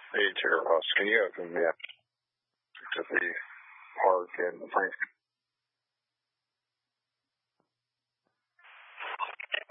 Hey, Terry Ross, can you open me up to the park in Franklin?